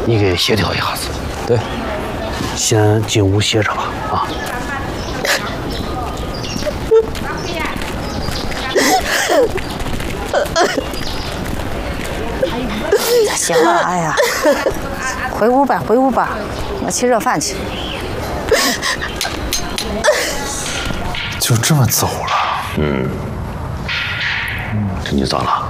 你给协调一下子。 对， 先进屋歇着吧，啊。 行了，哎呀，回屋吧，回屋吧，我去热饭去。 就这么走了？ 这你咋了？